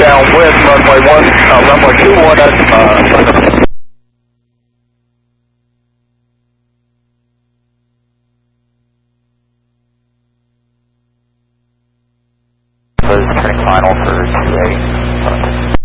downwind, runway 21 at, turning final for 28.